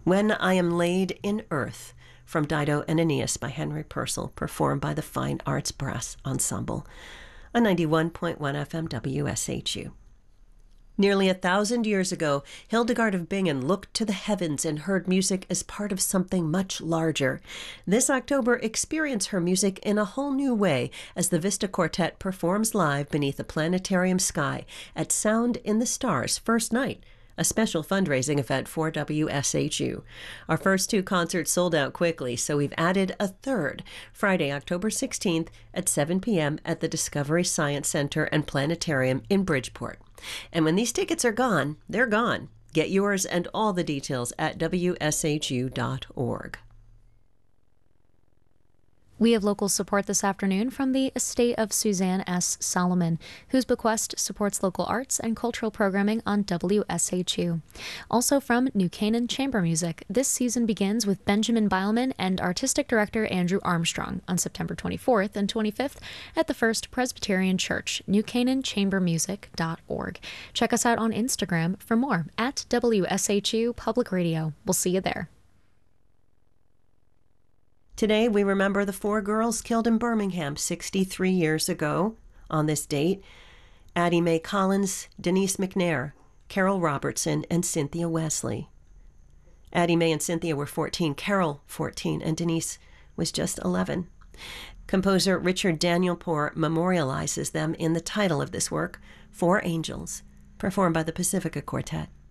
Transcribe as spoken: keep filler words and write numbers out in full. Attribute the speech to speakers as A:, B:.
A: When I Am Laid in Earth, from Dido and Aeneas by Henry Purcell, performed by the Fine Arts Brass Ensemble on ninety-one point one F M W S H U. Nearly a thousand years ago, Hildegard of Bingen looked to the heavens and heard music as part of something much larger. This October, experience her music in a whole new way as the Vista Quartet performs live beneath a planetarium sky at Sound in the Stars First Night, a special fundraising event for W S H U. Our first two concerts sold out quickly, so we've added a third, Friday, October sixteenth at seven p.m. at the Discovery Science Center and Planetarium in Bridgeport. And when these tickets are gone, they're gone. Get yours and all the details at W S H U dot org.
B: We have local support this afternoon from the estate of Suzanne S. Solomon, whose bequest supports local arts and cultural programming on W S H U. Also from New Canaan Chamber Music, this season begins with Benjamin Beilman and artistic director Andrew Armstrong on September twenty-fourth and twenty-fifth at the First Presbyterian Church, new canaan chamber music dot org. Check us out on Instagram for more at W S H U Public Radio. We'll see you there.
A: Today, we remember the four girls killed in Birmingham sixty-three years ago. On this date, Addie Mae Collins, Denise McNair, Carol Robertson, and Cynthia Wesley. Addie Mae and Cynthia were fourteen, Carol fourteen, and Denise was just eleven. Composer Richard Daniel Poor memorializes them in the title of this work, Four Angels, performed by the Pacifica Quartet.